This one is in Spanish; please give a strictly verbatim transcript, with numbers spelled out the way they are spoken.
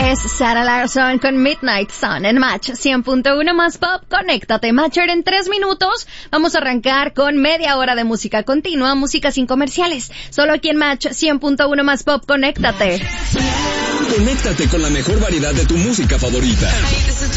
Es Sarah Larson con Midnight Sun en Match cien punto uno más pop. Conéctate, Matcher, en tres minutos. Vamos a arrancar con media hora de música continua, música sin comerciales. Solo aquí en Match cien punto uno más pop. Conéctate. Conéctate con la mejor variedad de tu música favorita.